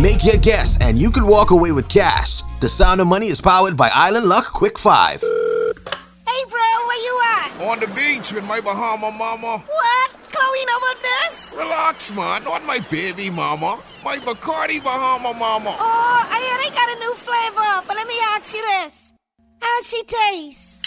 Make your guess, and you could walk away with cash. The Sound of Money is powered by Island Luck Quick 5. Hey, bro, where you at? On the beach with my Bahama mama. What? Chloe know about this? Relax, man. Not my baby mama. My Bacardi Bahama mama. Oh, I hear they got a new flavor, but let me ask you this. How she taste?